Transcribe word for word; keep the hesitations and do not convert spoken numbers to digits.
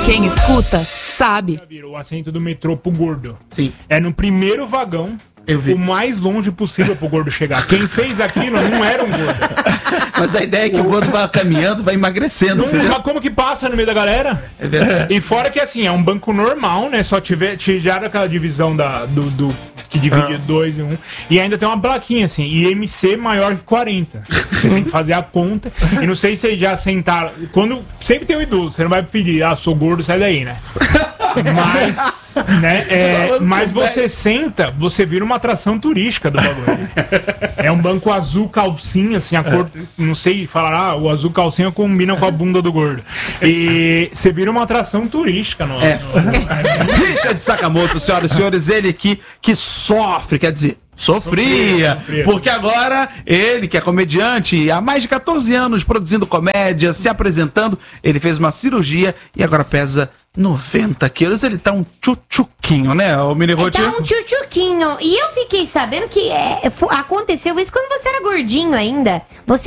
Quem escuta, sabe. O assento do metrô pro gordo. Sim. É no primeiro vagão. Eu vi. O mais longe possível pro gordo chegar. Quem fez aquilo não era um gordo. Mas a ideia é que o gordo vai caminhando, vai emagrecendo. Não, como que passa no meio da galera? É verdade. E fora que assim, é um banco normal, né? Só tiver, tiraram aquela divisão da, do, do que divide dois e um. E ainda tem uma plaquinha assim, I M C maior que quarenta. Você tem que fazer a conta. E não sei se vocês já sentaram. Quando sempre tem um idoso, você não vai pedir, ah, sou gordo, sai daí, né? Mas, né, é, mas você senta, você vira uma atração turística do bagulho. É um banco azul calcinha, assim, a cor, não sei falar, ah, o azul calcinha combina com a bunda do gordo. E você vira uma atração turística. No, É. no... Richard Sakamoto, senhoras e senhores, ele que, que sofre, quer dizer, sofria, Sofria. porque agora ele, que é comediante, há mais de catorze anos produzindo comédia, se apresentando, ele fez uma cirurgia e agora pesa noventa quilos. Ele tá um tchutchuquinho, né, o Mini Tá Rotinho? um tchutchuquinho. E eu fiquei sabendo que é, fo- aconteceu isso quando você era gordinho ainda. Você